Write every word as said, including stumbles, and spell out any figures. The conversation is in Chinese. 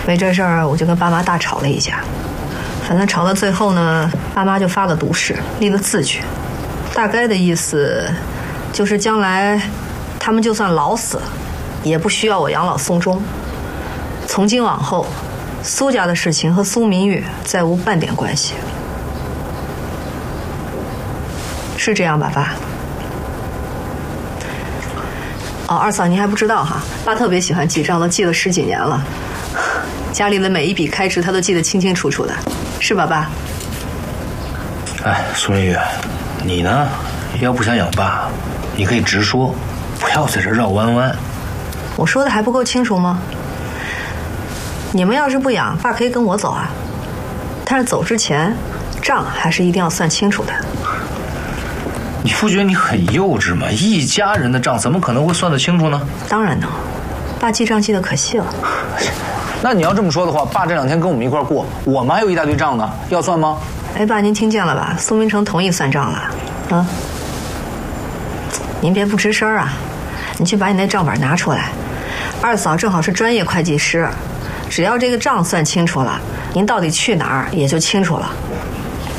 为这事儿，我就跟爸妈大吵了一架。反正吵到最后呢，爸妈就发了毒誓，立了字据，大概的意思就是将来他们就算老死，也不需要我养老送终。从今往后，苏家的事情和苏明玉再无半点关系。是这样吧，爸？哦，二嫂您还不知道哈，爸特别喜欢记账，都记了十几年了，家里的每一笔开支他都记得清清楚楚的，是吧，爸？ 哎，苏明玉，你呢，要不想养爸，你可以直说，不要在这绕弯弯。 我说的还不够清楚吗？你们要是不养，爸可以跟我走啊，但是走之前，账还是一定要算清楚的。 你不觉得你很幼稚吗？一家人的账怎么可能会算得清楚呢？ 当然能，爸记账记得可细了。 那你要这么说的话，爸这两天跟我们一块过，我们还有一大堆账呢，要算吗？ 哎，爸，您听见了吧？苏明成同意算账了，啊？您别不吱声啊！你去把你那账本拿出来。二嫂正好是专业会计师，只要这个账算清楚了，您到底去哪儿也就清楚了。